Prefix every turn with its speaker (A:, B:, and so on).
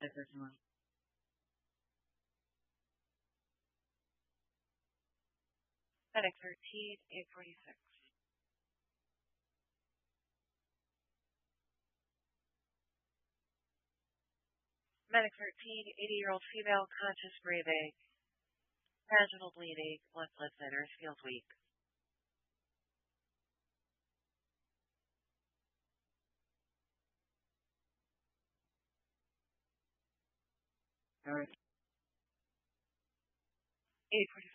A: personally.
B: Medic 13, 846. Medic 13, 80-year-old female, conscious breathing, vaginal bleeding, left lip thinner, feels weak.
A: All right.
B: 846.